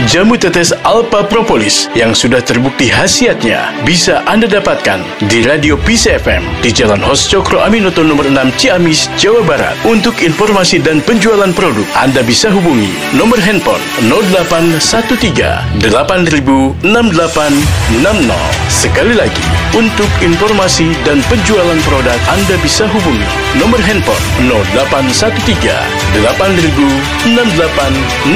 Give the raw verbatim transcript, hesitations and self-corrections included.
Jamu tetes Alpha Propolis yang sudah terbukti khasiatnya bisa Anda dapatkan di Radio P C F M di Jalan Hos Cokro Aminoto nomor enam Ciamis, Jawa Barat. Untuk informasi dan penjualan produk, Anda bisa hubungi nomor handphone nol delapan satu tiga delapan nol enam delapan enam nol. Sekali lagi, untuk informasi dan penjualan produk, Anda bisa hubungi nomor handphone nol delapan satu tiga delapan nol enam delapan